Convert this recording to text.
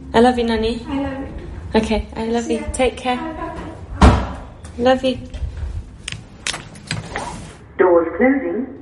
I love you, Nanny. I love you. Okay, I love you. Take care. Love you. Doors closing.